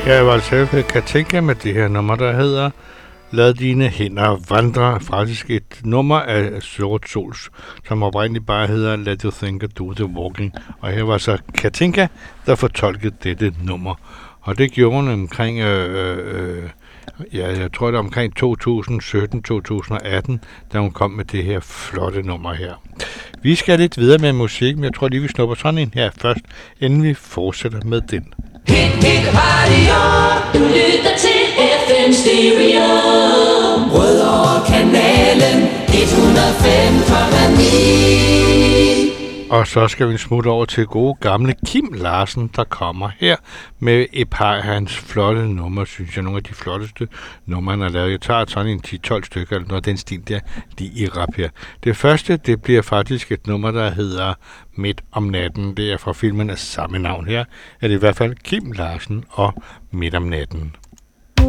Jeg var selv Katinka med det her nummer, der hedder Lad dine hænder vandre. Faktisk et nummer af Sort Sols, som oprindeligt bare hedder Let you think and do the walking. Og her var så Katinka, der fortolkede dette nummer. Og det gjorde hun omkring, jeg tror det var omkring 2017-2018, da hun kom med det her flotte nummer her. Vi skal lidt videre med musik, men jeg tror lige, vi snupper sådan en her først, inden vi fortsætter med den. Hit radio, du lytter til FM Stereo. Rødovre kanalen 105,9. Og så skal vi smutte over til gode gamle Kim Larsen, der kommer her med et par af hans flotte numre, synes jeg. Nogle af de flotteste numre, han har lavet. Jeg tager sådan en 10-12 stykker, eller noget den stil der, de i rap her. Det første, det bliver faktisk et nummer, der hedder Midt om natten. Det er fra filmen af samme navn her. Er det i hvert fald Kim Larsen og Midt om natten.